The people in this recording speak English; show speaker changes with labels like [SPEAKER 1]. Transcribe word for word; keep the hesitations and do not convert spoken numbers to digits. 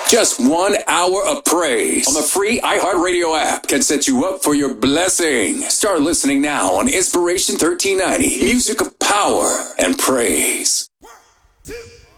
[SPEAKER 1] Just one hour of praise on the free iHeartRadio app can set you up for your blessing. Start listening now on Inspiration thirteen ninety. Music of power and praise.
[SPEAKER 2] One, two.